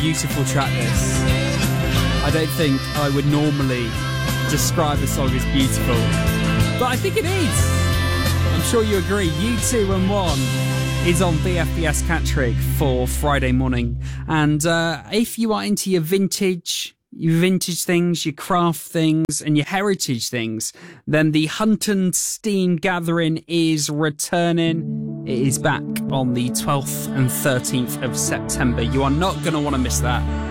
beautiful track, this. I don't think I would normally describe a song as beautiful, but I think it is. I'm sure you agree. U2 and One is on BFBS Catterick for Friday morning. And if you are into your vintage things, your craft things, and your heritage things, then the Huntenstein Gathering is returning. It is back on the 12th and 13th of September. You are not going to want to miss that.